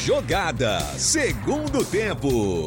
Jogada, segundo tempo.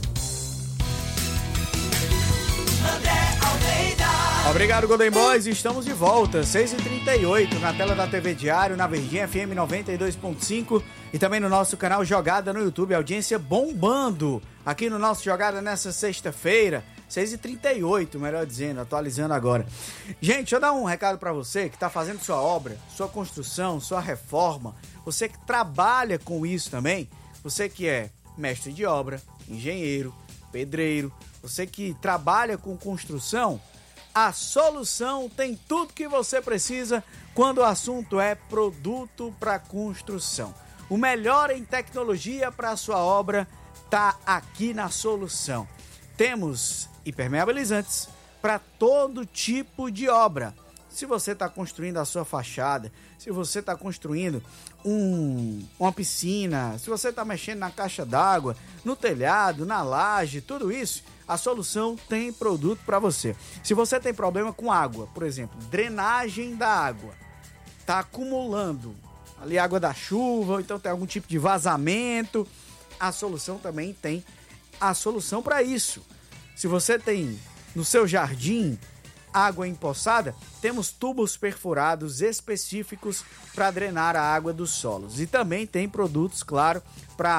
Obrigado, Golden Boys. Estamos de volta, 6h38, na tela da TV Diário, na Verdinha FM 92.5 e também no nosso canal Jogada no YouTube. Audiência bombando aqui no nosso Jogada nessa sexta-feira, 6h38, melhor dizendo, atualizando agora. Gente, deixa eu dar um recado para você que está fazendo sua obra, sua construção, sua reforma, você que trabalha com isso também, você que é mestre de obra, engenheiro, pedreiro, você que trabalha com construção. A Solução tem tudo que você precisa quando o assunto é produto para construção. O melhor em tecnologia para a sua obra está aqui na Solução. Temos impermeabilizantes para todo tipo de obra. Se você está construindo a sua fachada, se você está construindo uma piscina, se você está mexendo na caixa d'água, no telhado, na laje, tudo isso, a Solução tem produto para você. Se você tem problema com água, por exemplo, drenagem da água, está acumulando ali água da chuva, ou então tem algum tipo de vazamento, a Solução também tem a solução para isso. Se você tem no seu jardim água empoçada, temos tubos perfurados específicos para drenar a água dos solos. E também tem produtos, claro, para